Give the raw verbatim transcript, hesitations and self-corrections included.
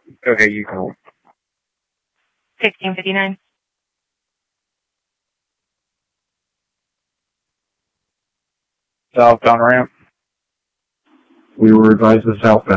Okay, you call. sixteen fifty-nine. Southbound ramp. We were advised the southbound.